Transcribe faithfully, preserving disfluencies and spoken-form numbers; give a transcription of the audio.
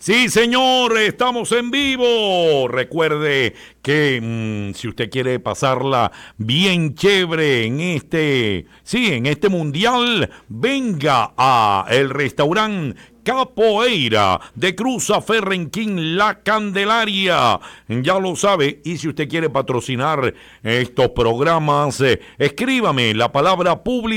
Sí, señor, estamos en vivo. Recuerde que mmm, si usted quiere pasarla bien chévere en este, sí, en este mundial, venga a el restaurante Capoeira de Cruzaferrenquín La Candelaria. Ya lo sabe, y si usted quiere patrocinar estos programas, eh, escríbame la palabra pública